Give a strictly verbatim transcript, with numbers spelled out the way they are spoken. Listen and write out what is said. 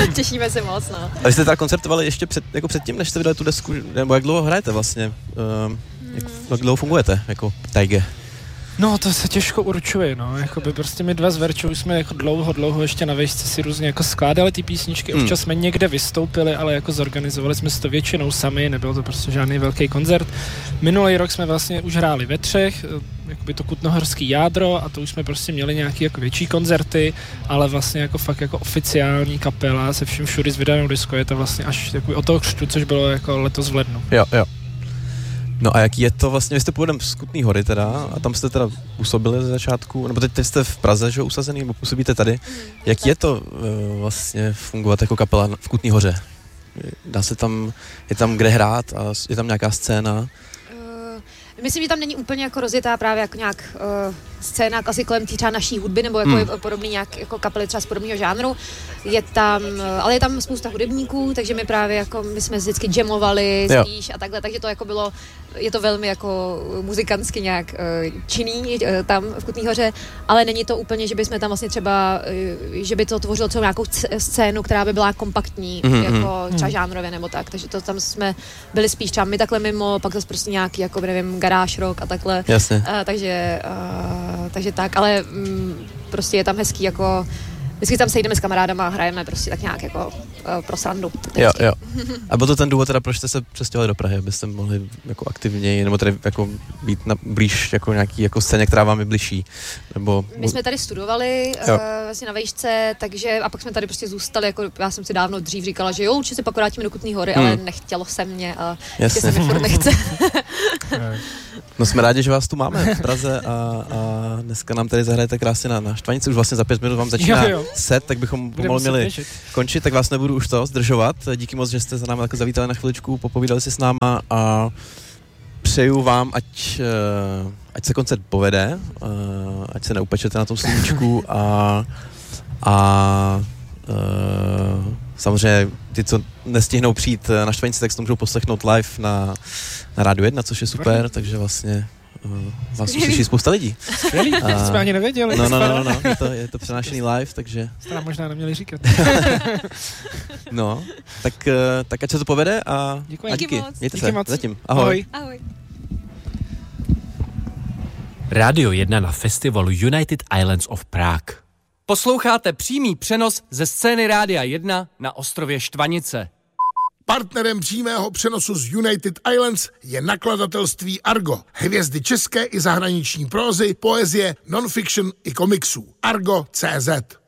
Těšíme se moc, no. A vy jste teda koncertovali ještě před, jako předtím, než jste vydali tu desku, nebo jak dlouho hrajete vlastně? Uh, jak, jak dlouho fungujete jako Taige? No, to se těžko určuje, no, jakoby prostě my dva s Verčou jsme jako dlouho, dlouho ještě na vejšce si různě jako skládali ty písničky, hmm. občas jsme někde vystoupili, ale jako zorganizovali jsme si to většinou sami, nebyl to prostě žádný velký koncert. Minulý rok jsme vlastně už hráli ve třech, jakoby to kutnohorský jádro a to už jsme prostě měli nějaký jako větší koncerty, ale vlastně jako fakt jako oficiální kapela se vším všudy s vydanou disco je to vlastně až jako od toho křtu, což bylo jako letos v lednu. Jo, jo. No a jaký je to vlastně, vy jste původem z Kutný Hory teda a tam jste teda působili ze začátku, nebo teď, teď jste v Praze, že usazený, nebo působíte tady. Mm, jaký tak. je to uh, vlastně fungovat jako kapela v Kutný Hoře? Dá se tam, je tam kde hrát a je tam nějaká scéna? Myslím, že tam není úplně jako rozjetá právě jako nějak uh, scéna asi kolem tý třeba naší hudby nebo jako hmm. podobný nějak jako kapely třeba z podobného žánru. Je tam, uh, ale je tam spousta hudebníků, takže my právě jako my jsme vždycky jamovali spíš jo. a takhle, takže to jako bylo, je to velmi jako muzikantsky nějak uh, činný uh, tam v Kutný Hoře, ale není to úplně, že bychom tam vlastně třeba, uh, že by to tvořilo celou nějakou scénu, která by byla kompaktní, mm-hmm. jako třeba žánrově nebo tak, takže to tam jsme byli spíš třeba my takhle mimo, pak zase prostě nějaký jako nevím, garáž rock a takhle. Jasně. Uh, takže, uh, takže tak, ale um, prostě je tam hezký jako vždycky tam sejdeme s kamarádama a hrajeme prostě tak nějak jako uh, pro srandu. Jo, jo. A byl to ten důvod teda, proč jste se přestěhovali do Prahy, abyste mohli jako aktivněji, nebo tady jako být na blíž jako nějaký jako scéně, která vám je bližší, nebo... My jsme tady studovali uh, vlastně na vejšce, takže a pak jsme tady prostě zůstali, jako já jsem si dávno dřív říkala, že jo, určitě se pak vrátíme do Kutný Hory, hmm. ale nechtělo se mě a ještě se mi furt nechce. No jsme rádi, že vás tu máme v Praze a, a dneska nám tady zahrajete krásně na, na Štvanici, už vlastně za pět minut vám začíná jo, jo. set, tak bychom pomalu měli těšit. končit, tak vás nebudu už to zdržovat. Díky moc, že jste za námi tak zavítali na chviličku, popovídali si s náma a přeju vám, ať, ať se koncert povede, ať se neupečete na tom sluníčku a, a samozřejmě ty, co nestihnou přijít na Štvanici, tak si to můžou poslechnout live na, na Rádiu jedna, což je super, Vrný. takže vlastně uh, vás uslyší spousta lidí. Skvělý, a... jsme ani nevěděli. No, no, no, no, no. Je to, je to přenášený live, takže... Jste nám možná neměli říkat. No, tak, uh, tak ať se to povede a, Děkuji. a díky. Díky moc. Mějte díky se. Moc. Zatím. Ahoj. Ahoj. Ahoj. Rádio jedna na festivalu United Islands of Prague. Posloucháte přímý přenos ze scény Rádia jedna na ostrově Štvanice. Partnerem přímého přenosu z United Islands je nakladatelství Argo. Hvězdy české i zahraniční prózy, poezie, non-fiction i komiksů. Argo tečka cé zet